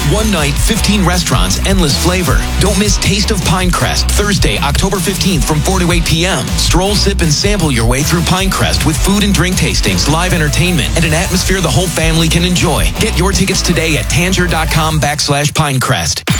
One night, 15 restaurants, endless flavor. Don't miss Taste of Pinecrest, Thursday, October 15th from 4 to 8 p.m. Stroll, sip, and sample your way through Pinecrest with food and drink tastings, live entertainment, and an atmosphere the whole family can enjoy. Get your tickets today at Tanger.com/Pinecrest.